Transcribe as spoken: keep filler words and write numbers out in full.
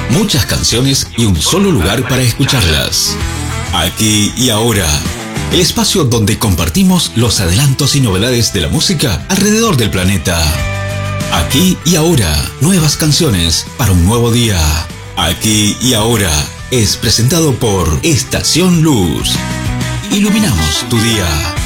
Muchas canciones y un solo lugar para escucharlas. Aquí y ahora. El espacio donde compartimos los adelantos y novedades de la música alrededor del planeta. Aquí y ahora. Nuevas canciones para un nuevo día. Aquí y ahora. Es presentado por Estación Luz. Iluminamos tu día.